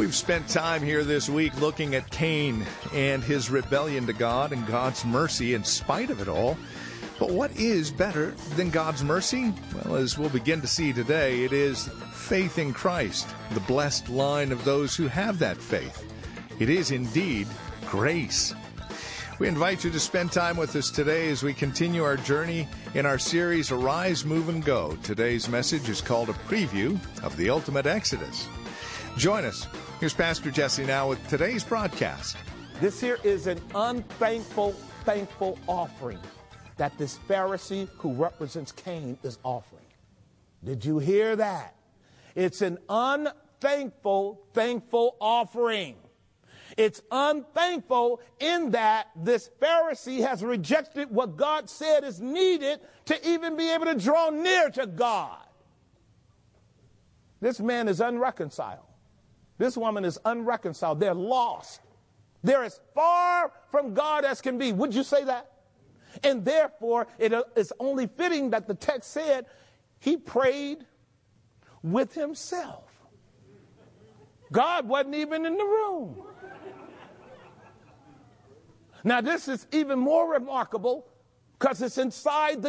We've spent time here this week looking at Cain and his rebellion to God and God's mercy in spite of it all. But what is better than God's mercy? Well, as we'll begin to see today, it is faith in Christ, the blessed line of those who have that faith. It is indeed grace. We invite you to spend time with us today as we continue our journey in our series, Arise, Move, and Go. Today's message is called A Preview of the Ultimate Exodus. Join us. Here's Pastor Jesse now with today's broadcast. This here is an unthankful, thankful offering that this Pharisee who represents Cain is offering. Did you hear that? It's an unthankful, thankful offering. It's unthankful in that this Pharisee has rejected what God said is needed to even be able to draw near to God. This man is unreconciled. This woman is unreconciled. They're lost. They're as far from God as can be. Would you say that? And therefore, it is only fitting that the text said he prayed with himself. God wasn't even in the room. Now, this is even more remarkable because it's inside the